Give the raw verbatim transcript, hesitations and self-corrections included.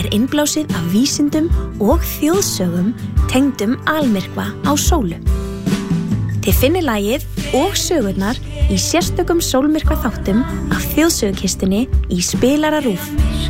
er innblásið af vísindum og þjóðsögum tengdum almyrkva á sólu. Þið finnið lagið og sögurnar í sérstökum sólmyrkva þáttum af þjóðsögukistunni í Spilara RÚV.